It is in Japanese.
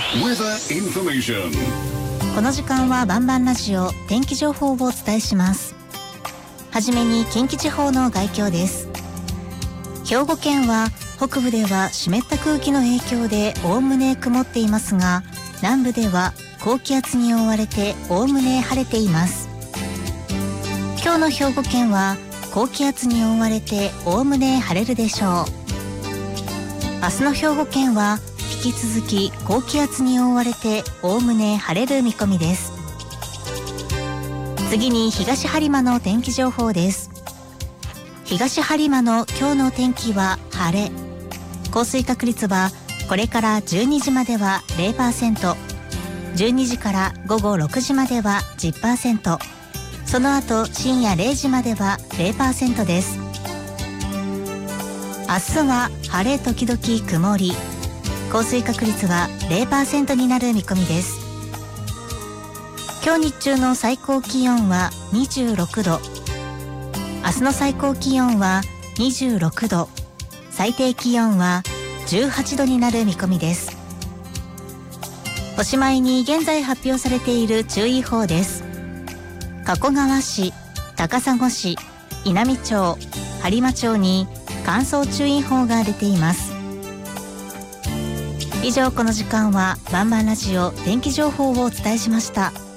Weather information。 この時間はバンバンラジオ天気情報をお伝えします。はじめに近畿地方の概況です。兵庫県は北部では湿った空気の影響でおおむね曇っていますが、南部では高気圧に覆われておおむね晴れています。今日の兵庫県は高気圧に覆われておおむね晴れるでしょう。明日の兵庫県は引き続き高気圧に覆われておおむね晴れる見込みです。次に東播磨の天気情報です。東播磨の今日の天気は晴れ。降水確率はこれから12時までは 0%、12時から午後6時までは 10%、その後深夜0時までは 0% です。明日は晴れ時々曇り、降水確率は 0% になる見込みです。今日日中の最高気温は26度、明日の最高気温は26度、最低気温は18度になる見込みです。おしまいに現在発表されている注意報です。加古川市、高砂市、稲美町、播磨町に乾燥注意報が出ています。以上、この時間はバンバンラジオ天気情報をお伝えしました。